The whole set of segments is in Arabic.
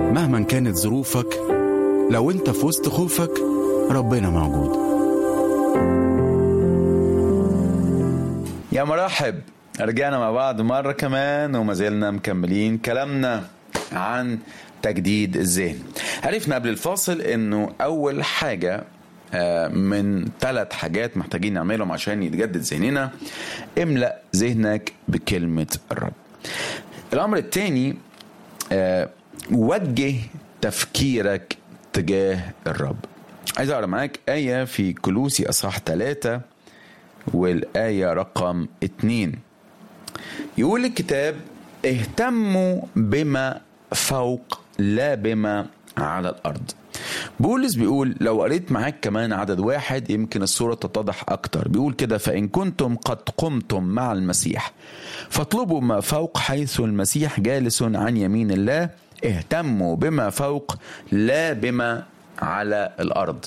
مهما كانت ظروفك، لو انت في وسط خوفك ربنا موجود. يا مرحب، رجعنا مع بعض مرة كمان وما زلنا مكملين كلامنا عن تجديد الذهن. عرفنا قبل الفاصل انه اول حاجة من 3 حاجات محتاجين نعملهم عشان يتجدد ذهننا: املأ ذهنك بكلمة الرب. الامر الثاني، وجه تفكيرك تجاه الرب. عايز اقرا معاك آية في كولوسي اصحاح 3 والآية رقم 2. يقول الكتاب: اهتموا بما فوق لا بما على الأرض. بولس بيقول، لو قريت معاك كمان عدد 1 يمكن الصورة تتضح أكتر. بيقول كده: فإن كنتم قد قمتم مع المسيح فاطلبوا ما فوق حيث المسيح جالس عن يمين الله. اهتموا بما فوق لا بما على الأرض.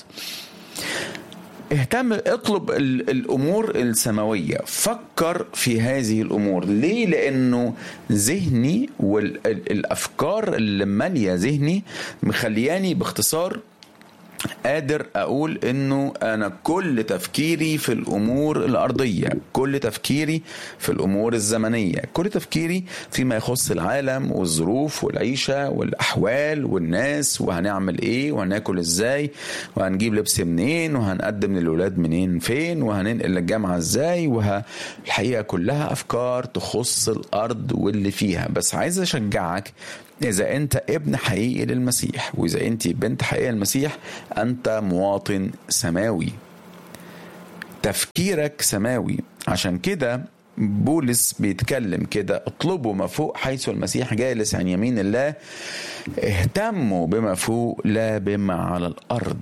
اطلب الأمور السماوية، فكر في هذه الأمور. ليه؟ لأنه ذهني والأفكار اللي مالية ذهني مخلياني باختصار قادر أقول إنه أنا كل تفكيري في الأمور الأرضية، كل تفكيري في الأمور الزمنية، كل تفكيري فيما يخص العالم والظروف والعيشة والأحوال والناس، وهنعمل إيه وهناكل إزاي وهنجيب لبس منين وهنقدم للولاد منين فين وهننقل الجامعة إزاي. الحقيقة كلها أفكار تخص الأرض واللي فيها. بس عايز أشجعك، إذا أنت ابن حقيقي للمسيح وإذا أنت بنت حقيقية للمسيح، أنت مواطن سماوي، تفكيرك سماوي. عشان كده بولس بيتكلم كده: اطلبوا ما فوق حيث المسيح جالس عن يمين الله. اهتموا بما فوق لا بما على الأرض.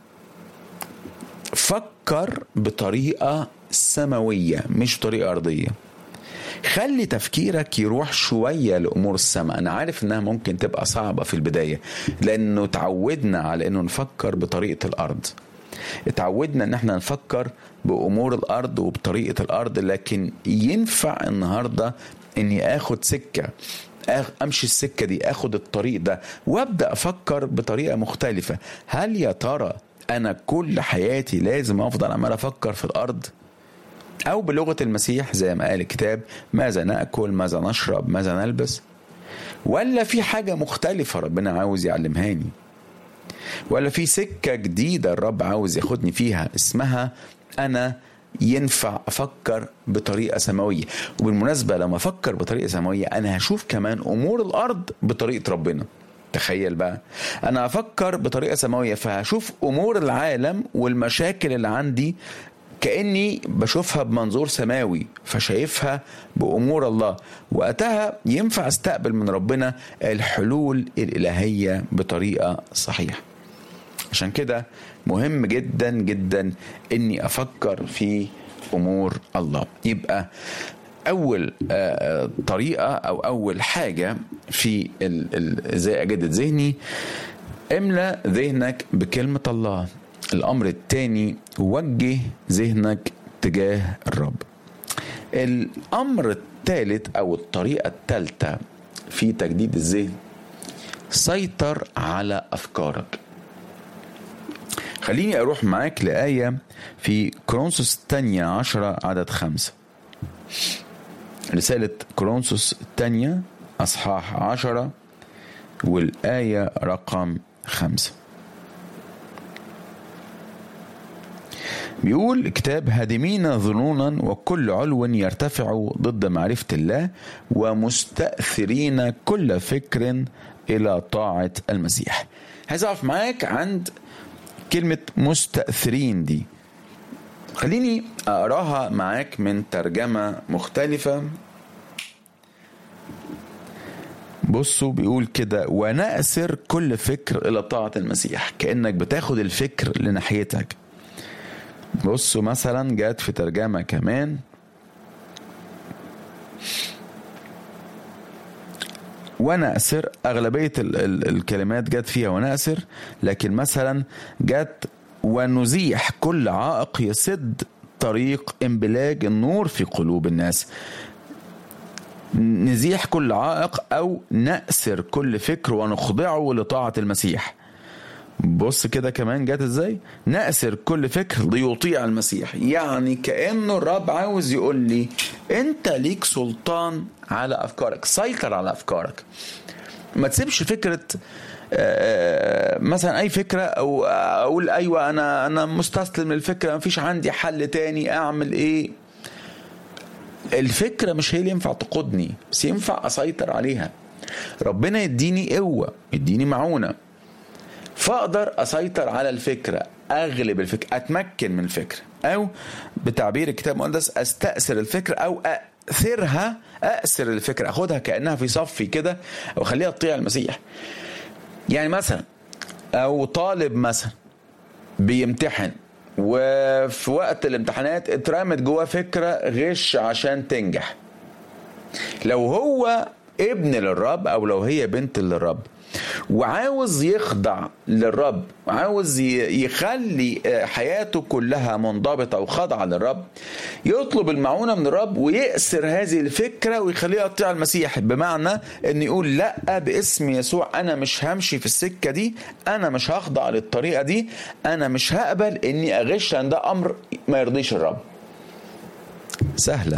فكر بطريقة سماوية مش طريقة أرضية. خلي تفكيرك يروح شوية لأمور السماء. أنا عارف أنها ممكن تبقى صعبة في البداية، لأنه تعودنا على أنه نفكر بطريقة الأرض، تعودنا أن احنا نفكر بأمور الأرض وبطريقة الأرض. لكن ينفع النهاردة أني أخد سكة، أمشي السكة دي، أخد الطريق ده وأبدأ أفكر بطريقة مختلفة. هل يا ترى أنا كل حياتي لازم أفضل عمال أفكر في الأرض؟ أو بلغة المسيح زي ما قال الكتاب: ماذا نأكل، ماذا نشرب، ماذا نلبس؟ ولا في حاجة مختلفة ربنا عاوز يعلمهاني؟ ولا في سكة جديدة الرب عاوز ياخدني فيها اسمها أنا ينفع أفكر بطريقة سماوية؟ وبالمناسبة لما أفكر بطريقة سماوية أنا هشوف كمان أمور الأرض بطريقة ربنا. تخيل بقى، أنا أفكر بطريقة سماوية فهشوف أمور العالم والمشاكل اللي عندي كأني بشوفها بمنظور سماوي، فشايفها بأمور الله. وقتها ينفع استقبل من ربنا الحلول الإلهية بطريقة صحيحة. عشان كده مهم جدا جدا اني افكر في امور الله. يبقى اول طريقة او اول حاجة في ازاي اجدد ذهني: املأ ذهنك بكلمة الله. الامر الثاني: وجه ذهنك تجاه الرب. الامر الثالث او الطريقة الثالثة في تجديد الذهن: سيطر على افكارك. خليني اروح معاك لآية في كورنثوس الثانية 10 عدد 5. رسالة كورنثوس الثانية اصحاح 10 والآية رقم 5. بيقول الكتاب: هادمين ظنونا وكل علو يرتفع ضد معرفة الله ومستأثرين كل فكر إلى طاعة المسيح. عايز أقف معاك عند كلمة مستأثرين دي. خليني أقراها معاك من ترجمة مختلفة. بصوا بيقول كده: ونأسر كل فكر إلى طاعة المسيح. كأنك بتاخد الفكر لناحيتك. بصوا مثلا جات في ترجمة كمان: ونأسر. أغلبية الكلمات جات فيها ونأسر، لكن مثلا جات ونزيح كل عائق يسد طريق انبلاج النور في قلوب الناس. نزيح كل عائق أو نأسر كل فكر ونخضعه لطاعة المسيح. بص كده كمان جات ازاي، نأسر كل فكر ليطيع المسيح. يعني كأنه الرب عاوز يقول لي انت ليك سلطان على أفكارك، سيطر على أفكارك. ما تسيبش فكرة مثلا اي فكرة او اقول ايوه انا مستسلم للفكرة، مفيش عندي حل تاني، اعمل ايه؟ الفكرة مش هي اللي ينفع تقودني، بس ينفع اسيطر عليها. ربنا يديني قوة، يديني معونة، فاقدر اسيطر على الفكرة، اغلب الفكرة، اتمكن من الفكرة، او بتعبير الكتاب المقدس استأثر الفكرة او اثرها، اأسر الفكرة، اخدها كأنها في صفي كده واخليها تطيع المسيح. يعني مثلا او طالب مثلا بيمتحن وفي وقت الامتحانات اترمت جواه فكرة غش عشان تنجح. لو هو ابن للرب او لو هي بنت للرب وعاوز يخضع للرب، وعاوز يخلي حياته كلها منضبطة وخاضعة للرب، يطلب المعونة من الرب ويأسر هذه الفكرة ويخليها تطيع المسيح. بمعنى ان يقول لا، باسم يسوع انا مش همشي في السكة دي، انا مش هخضع للطريقة دي، انا مش هقبل اني اغش، لان ده امر ما يرضيش الرب. سهلة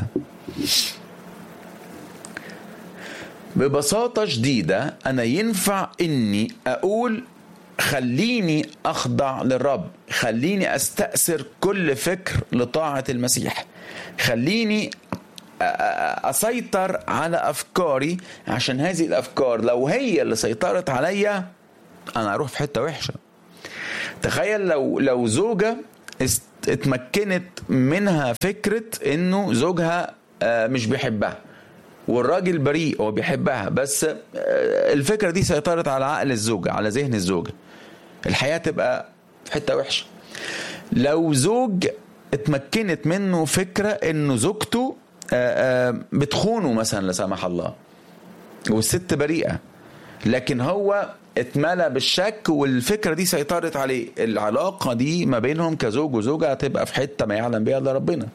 ببساطة شديدة. أنا ينفع إني أقول خليني أخضع للرب، خليني أستأثر كل فكر لطاعة المسيح، خليني أسيطر على أفكاري، عشان هذه الأفكار لو هي اللي سيطرت عليا أنا أروح في حتة وحشة. تخيل لو زوجة اتمكنت منها فكرة إنه زوجها مش بيحبها، والراجل بريء هو بيحبها، بس الفكرة دي سيطرت على عقل الزوجة، على ذهن الزوجة، الحياة تبقى في حتة وحشة. لو زوج اتمكنت منه فكرة انه زوجته بتخونه مثلا لا سمح الله، والست بريئة، لكن هو اتملى بالشك والفكرة دي سيطرت عليه، العلاقة دي ما بينهم كزوج وزوجة هتبقى في حتة ما يعلم بها الا ربنا.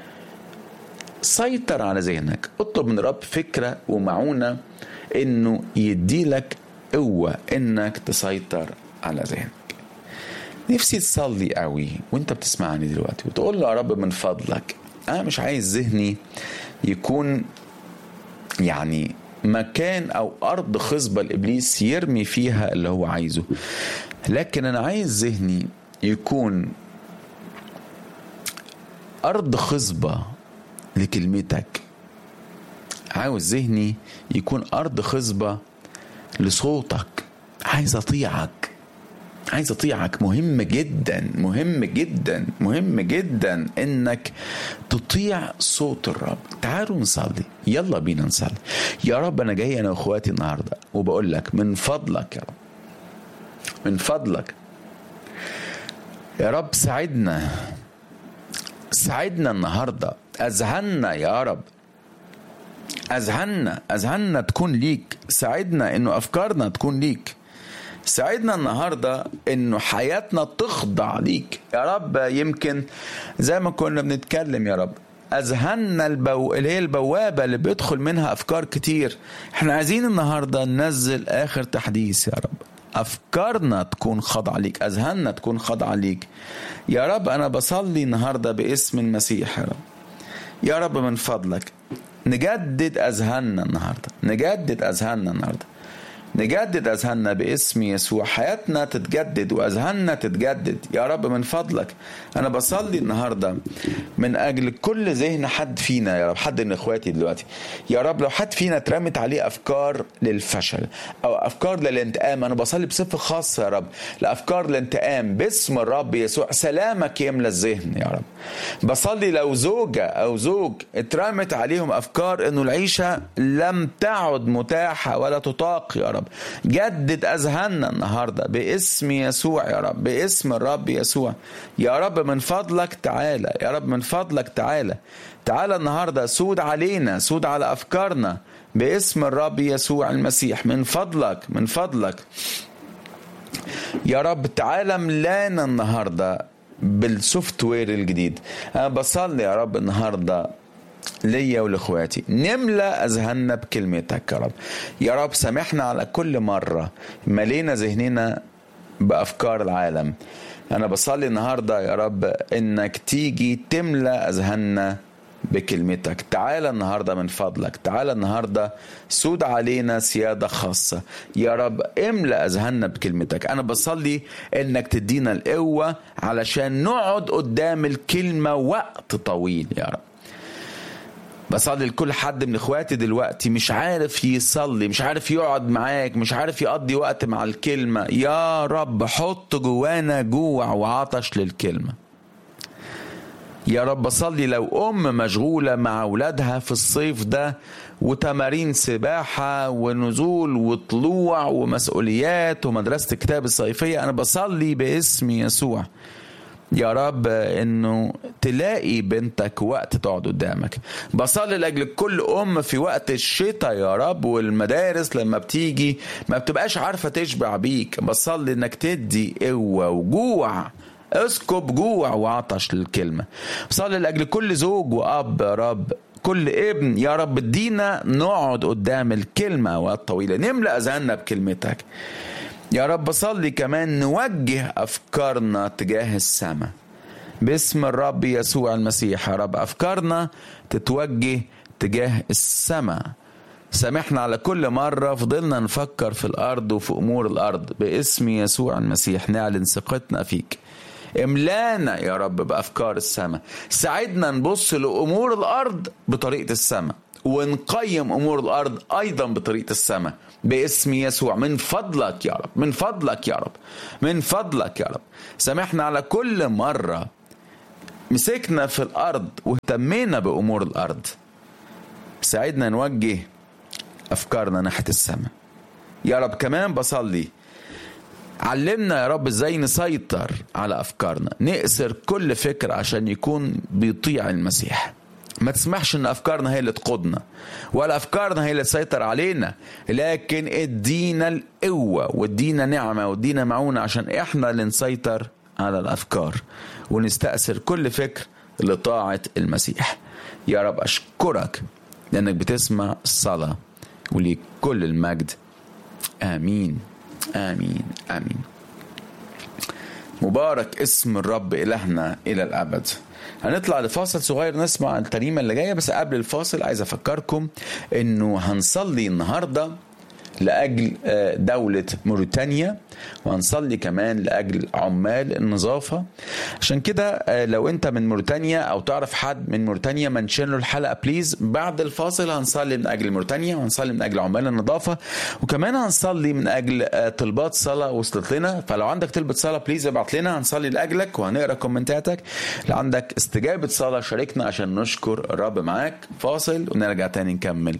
سيطر على ذهنك، اطلب من الرب فكرة ومعونة انه يديلك قوة انك تسيطر على ذهنك. نفسي تصلي قوي وانت بتسمعني دلوقتي وتقول له يا رب من فضلك انا مش عايز ذهني يكون يعني مكان او ارض خصبة لابليس يرمي فيها اللي هو عايزه، لكن انا عايز ذهني يكون ارض خصبة لكلمتك. عاوز ذهني يكون أرض خصبة لصوتك. عايز أطيعك. مهم جدا مهم جدا مهم جدا إنك تطيع صوت الرب. تعالوا نصلي، يلا بينا نصلي. يا رب أنا جاي أنا وأخواتي النهاردة وبقول لك من فضلك يا رب، من فضلك يا رب ساعدنا النهاردة، أذهلنا يا رب، أذهلنا تكون ليك، ساعدنا إنه أفكارنا تكون ليك، ساعدنا النهاردة إنه حياتنا تخضع ليك يا رب. يمكن زي ما كنا بنتكلم يا رب، أذهلنا اللي هي البوابة اللي بيدخل منها أفكار كتير. احنا عايزين النهاردة ننزل آخر تحديث يا رب، أفكارنا تكون خاضعة ليك، أذهاننا تكون خاضعة ليك يا رب. أنا بصلي النهاردة باسم المسيح يا رب، يا رب من فضلك نجدد أذهاننا النهاردة، نجدد أذهاننا باسم يسوع. حياتنا تتجدد وأذهاننا تتجدد يا رب من فضلك. أنا بصلي النهاردة من أجل كل ذهن حد فينا يا رب، حد من إخواتي دلوقتي يا رب، لو حد فينا ترمت عليه أفكار للفشل أو أفكار للانتقام، أنا بصلي بصفة خاصة يا رب لأفكار الانتقام باسم الرب يسوع. سلامك يملى الذهن يا رب. بصلي لو زوجة أو زوج اترمت عليهم أفكار إنه العيشة لم تعد متاحة ولا تطاق يا رب، جدد أذهاننا النهاردة باسم يسوع يا رب، باسم الرب يسوع يا رب. من فضلك تعالى يا رب، من فضلك تعالى النهاردة، سود علينا، سود على أفكارنا باسم الرب يسوع المسيح. من فضلك يا رب تعالى ملانا النهاردة بالسوفت وير الجديد. أنا بصلي يا رب النهاردة ليا ولاخواتي، نملى اذهاننا بكلمتك يا رب. يا رب سامحنا على كل مرة ملينا ذهننا بأفكار العالم. أنا بصلي النهاردة يا رب إنك تيجي تملى أذهاننا بكلمتك. تعالى النهاردة من فضلك، تعالى النهاردة سود علينا سيادة خاصة يا رب. املى أذهاننا بكلمتك. أنا بصلي إنك تدينا القوة علشان نقعد قدام الكلمة وقت طويل يا رب. بصلي لكل حد من اخواتي دلوقتي مش عارف يصلي، مش عارف يقعد معاك، مش عارف يقضي وقت مع الكلمة. يا رب حط جوانا جوع وعطش للكلمة يا رب. بصلي لو مشغولة مع أولادها في الصيف ده وتمارين سباحة ونزول وطلوع ومسؤوليات ومدرسة الكتاب الصيفية، أنا بصلي باسم يسوع يا رب انه تلاقي بنتك وقت تقعد قدامك. بصلي لاجل كل في وقت الشتاء يا رب والمدارس لما بتيجي ما بتبقاش عارفة تشبع بيك. بصلي انك تدي قوة وجوع، اسكب جوع وعطش للكلمة. بصلي لاجل كل زوج واب يا رب، كل ابن يا رب، ادينا نقعد قدام الكلمة وقت طويلة، نملأ اذهاننا بكلمتك يا رب. بصلي كمان نوجه أفكارنا تجاه السماء باسم الرب يسوع المسيح يا رب. أفكارنا تتوجه تجاه السماء. سامحنا على كل مرة فضلنا نفكر في الأرض وفي أمور الأرض. باسم يسوع المسيح نعلن ثقتنا فيك. املانا يا رب بأفكار السماء. ساعدنا نبص لأمور الأرض بطريقة السماء ونقيم أمور الأرض أيضا بطريقة السماء باسم يسوع. من فضلك يا رب، من فضلك يا رب، من فضلك يا رب. سامحنا على كل مرة مسكنا في الأرض واهتمينا بأمور الأرض. ساعدنا نوجه أفكارنا ناحية السماء يا رب. كمان بصلي علمنا يا رب ازاي نسيطر على أفكارنا، نأسر كل فكرة عشان يكون بيطيع المسيح. ما تسمحش ان افكارنا هي اللي تقودنا ولا افكارنا هي اللي تسيطر علينا، لكن ادينا القوة وادينا نعمة وادينا معونة عشان احنا اللي نسيطر على الافكار ونستأثر كل فكر لطاعة المسيح يا رب. اشكرك لانك بتسمع الصلاة وليك كل المجد. امين امين امين. مبارك اسم الرب إلهنا إلى الأبد. هنطلع لفاصل صغير نسمع الترنيمة اللي جاية، بس قبل الفاصل عايز أفكركم إنه هنصلي النهاردة لأجل دولة موريتانيا، وهنصلي كمان لأجل عمال النظافة. عشان كده لو أنت من موريتانيا أو تعرف حد من موريتانيا منشن له الحلقة بليز. بعد الفاصل هنصلي من أجل موريتانيا وهنصلي من أجل عمال النظافة، وكمان هنصلي من أجل طلبات صلاة وصلت لنا. فلو عندك طلبة صلاة بليز ابعت لنا، هنصلي لأجلك وهنقرأ كومنتاتك. لو عندك استجابة صلاة شاركنا عشان نشكر الرب معاك. فاصل ونرجع تاني نكمل